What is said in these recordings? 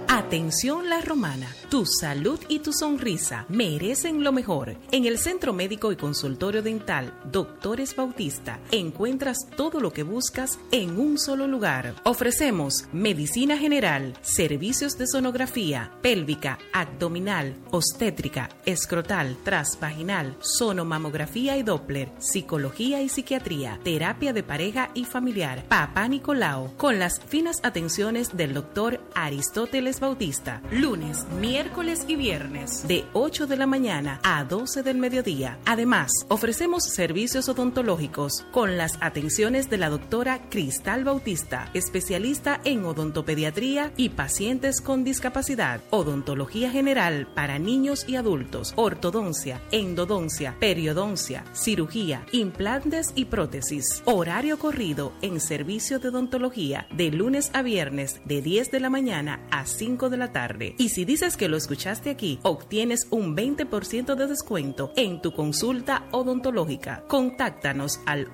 Atención La Romana, tu salud y tu sonrisa merecen lo mejor. En el Centro Médico y Consultorio Dental Doctores Bautista encuentras todo lo que buscas en un solo lugar. Ofrecemos medicina general, servicios de sonografía, pélvica, abdominal, obstétrica, escrotal, transvaginal, sonomamografía y Doppler, psicología y psiquiatría, terapia de pareja y familiar, Papá Nicolau, con las finas atenciones del doctor Aristóteles Bautista, lunes, miércoles y viernes, de 8 de la mañana a 12 del mediodía. Además, ofrecemos servicios odontológicos con las atenciones de la doctora Cristal Bautista, especialista en odontopediatría y pacientes con discapacidad, odontología general para niños y adultos, ortodoncia, endodoncia, periodoncia, cirugía, implantes y prótesis. Horario corrido en servicio de odontología de lunes a viernes de 10 de la mañana a 5 de la tarde. Y si dices que lo escuchaste aquí, obtienes un 20% de descuento en tu consulta odontológica. Contáctanos al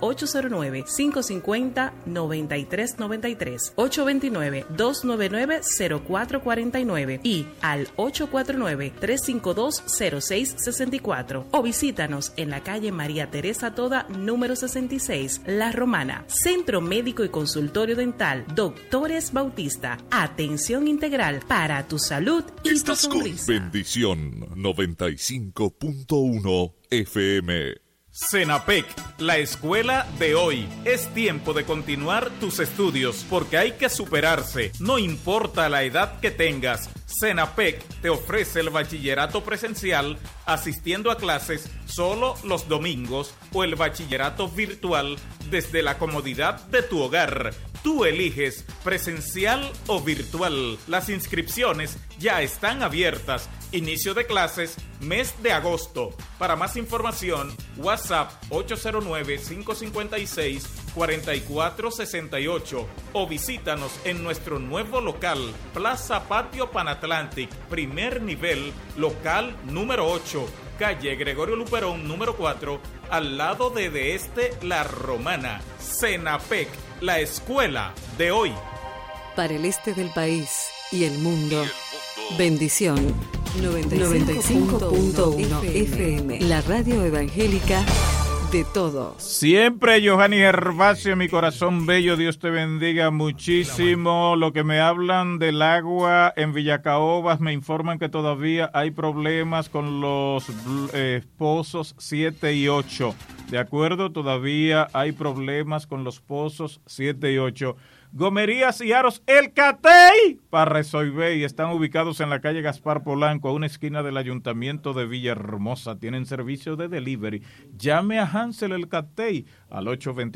809-550-9393, 829-299-0449 y al 849-352-0664 o visítanos en la calle María Teresa Toda, número 66, La Romana. Centro Médico y Consultorio Dental Doctores Bautista. Atención integral para tu salud y Estás tu sonrisa. con Bendición 95.1 FM. Senapec, la escuela de hoy. Es tiempo de continuar tus estudios porque hay que superarse, no importa la edad que tengas. Senapec te ofrece el bachillerato presencial asistiendo a clases solo los domingos o el bachillerato virtual desde la comodidad de tu hogar. Tú eliges presencial o virtual. Las inscripciones ya están abiertas. Inicio de clases, mes de agosto. Para más información, WhatsApp 809-556-4468 o visítanos en nuestro nuevo local, Plaza Patio Panatlantic, primer nivel, local número 8, calle Gregorio Luperón, número 4, al lado de Este La Romana. Senapec, la escuela de hoy. Para el este del país y el mundo, Bendición 95.1 FM, la radio evangélica de todos. Siempre, Johanny Gervasio, mi corazón bello, Dios te bendiga muchísimo. Lo que me hablan del agua en Villacaobas, me informan que todavía hay problemas con los pozos 7 y 8. ¿De acuerdo? Todavía hay problemas con los pozos 7 y 8. Gomerías y Aros El Catey para resolver, y están ubicados en la calle Gaspar Polanco, a una esquina del Ayuntamiento de Villahermosa. Tienen servicio de delivery. Llame a Hansel El Catey al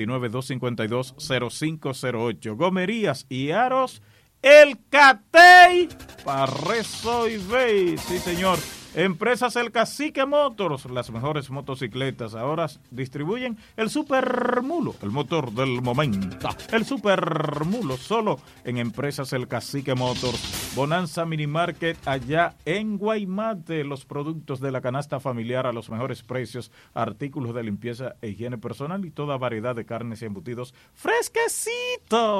829-252-0508. Gomerías y Aros El Catey para resolver. Sí, señor. Empresas El Cacique Motors, las mejores motocicletas. Ahora distribuyen el Supermulo, el motor del momento. El Supermulo, solo en Empresas El Cacique Motors. Bonanza Mini Market allá en Guaymate. Los productos de la canasta familiar a los mejores precios. Artículos de limpieza e higiene personal y toda variedad de carnes y embutidos fresquecitos.